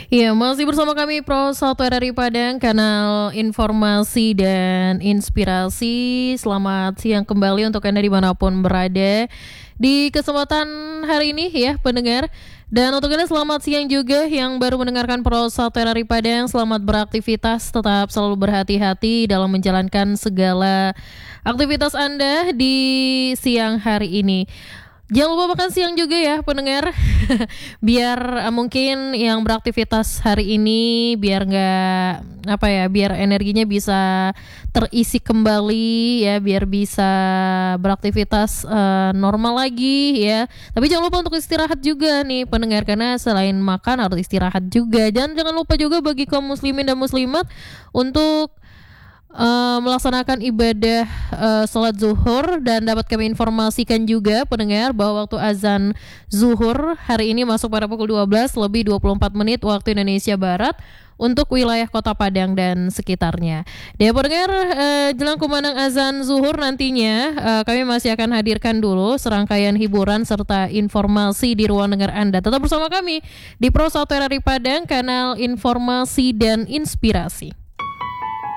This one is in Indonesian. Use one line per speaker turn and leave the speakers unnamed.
Iya, masih bersama kami Pro 1 RRI Padang, kanal informasi dan inspirasi. Selamat siang kembali untuk Anda dimanapun berada di kesempatan hari ini ya pendengar. Dan untuk Anda selamat siang juga yang baru mendengarkan Pro 1 RRI Padang. Selamat beraktivitas, tetap selalu berhati-hati dalam menjalankan segala aktivitas Anda di siang hari ini. Jangan lupa makan siang juga ya pendengar. Biar mungkin yang beraktivitas hari ini biar nggak biar energinya bisa terisi kembali ya, biar bisa beraktivitas normal lagi ya. Tapi jangan lupa untuk istirahat juga nih pendengar, karena selain makan harus istirahat juga. Jangan lupa juga bagi kaum muslimin dan muslimat untuk melaksanakan ibadah sholat zuhur. Dan dapat kami informasikan juga pendengar bahwa waktu azan zuhur hari ini masuk pada pukul 12 lebih 24 menit waktu Indonesia Barat untuk wilayah Kota Padang dan sekitarnya. Dan pendengar, jelang kumandang azan zuhur nantinya kami masih akan hadirkan dulu serangkaian hiburan serta informasi di ruang dengar Anda. Tetap bersama kami di Pro 1 RRI Padang, kanal informasi dan inspirasi.